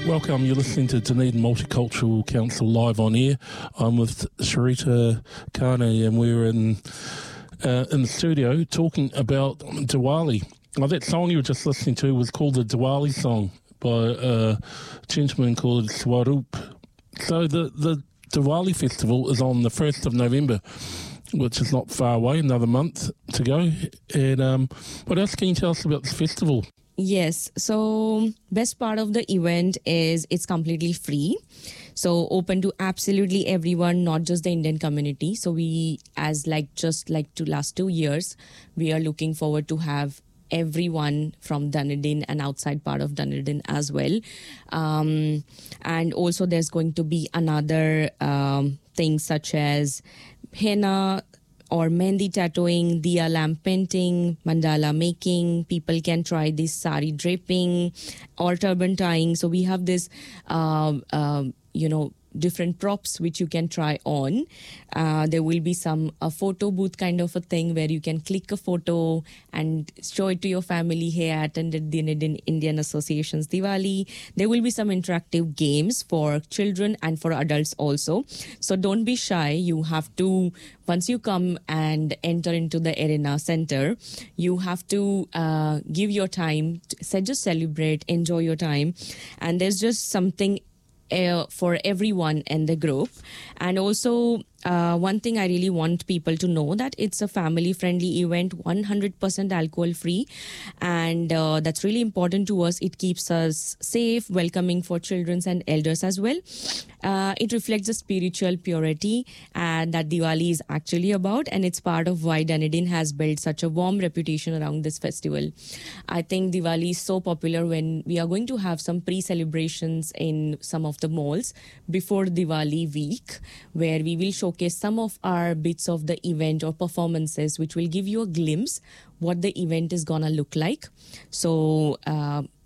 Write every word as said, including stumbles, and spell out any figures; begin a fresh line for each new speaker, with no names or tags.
Welcome, you're listening to Dunedin Multicultural Council live on air. I'm with Sharita Kane and we're in uh, in the studio talking about Diwali. Now, that song you were just listening to was called the Diwali song by a gentleman called Swaroop. So the, the Diwali festival is on the first of November, which is not far away, another month to go. And um, what else can you tell us about this festival?
Yes, so best part of the event is it's completely free. So open to absolutely everyone, not just the Indian community. So we, as like just like to last two years, we are looking forward to have everyone from Dunedin and outside part of Dunedin as well. Um, and also there's going to be another um, things such as henna, or mehndi tattooing, diya lamp painting, mandala making. People can try this sari draping or turban tying. So we have this, uh, uh, you know, different props which you can try on. Uh, there will be some a photo booth kind of a thing where you can click a photo and show it to your family. Hey, I attended the Indian Association's Diwali. There will be some interactive games for children and for adults also. So don't be shy. You have to, once you come and enter into the arena center, you have to uh, give your time, to, just celebrate, enjoy your time. And there's just something Uh, for everyone in the group. And also uh, one thing I really want people to know that it's a family friendly event, one hundred percent alcohol free, and uh, that's really important to us. It keeps us safe, welcoming for children and elders as well. Uh, it reflects the spiritual purity and that Diwali is actually about, and it's part of why Dunedin has built such a warm reputation around this festival. I think Diwali is so popular when we are going to have some pre-celebrations in some of the malls before Diwali week, where we will showcase some of our bits of the event or performances, which will give you a glimpse what the event is gonna look like. So uh,